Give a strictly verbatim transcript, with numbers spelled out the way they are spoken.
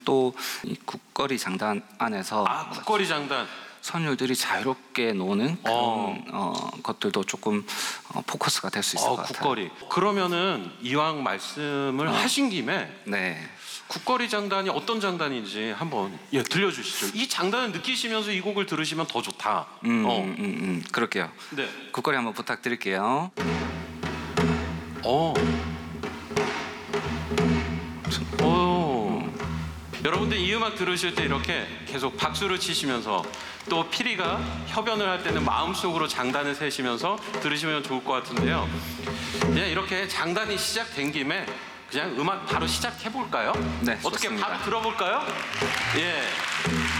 또 이 국거리 장단 안에서 아, 국거리 장단. 선율들이 자유롭게 노는 그런 어. 어, 것들도 조금 어, 포커스가 될 수 있을 어, 것 같아요. 국거리. 그러면은 이왕 말씀을 어. 하신 김에 네. 국거리 장단이 어떤 장단인지 한번 예, 들려주시죠. 이 장단을 느끼시면서 이 곡을 들으시면 더 좋다. 음, 어. 음, 음, 음, 그럴게요. 네. 국거리 한번 부탁드릴게요. 어. 오. 여러분들 이 음악 들으실 때 이렇게 계속 박수를 치시면서 또 피리가 협연을 할 때는 마음속으로 장단을 세시면서 들으시면 좋을 것 같은데요. 그냥 이렇게 장단이 시작된 김에 그냥 음악 바로 시작해 볼까요? 네, 어떻게 좋습니다. 바로 들어볼까요? 예.